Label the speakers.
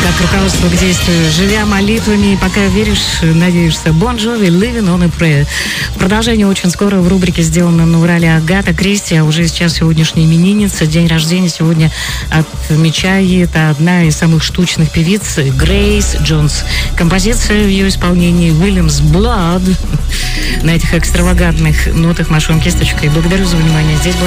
Speaker 1: как руководство к действию. Живя молитвами, пока веришь, надеешься. Bon Jovi, Living on a Prayer. В продолжение очень скоро в рубрике «Сделано на Урале» Агата Кристи, а уже сейчас сегодняшняя именинница. День рождения сегодня отмечает одна из самых штучных певиц Грейс Джонс. Композиция в ее исполнении Williams Blood. На этих экстравагантных нотах машу вам кисточкой. Благодарю за внимание. Здесь была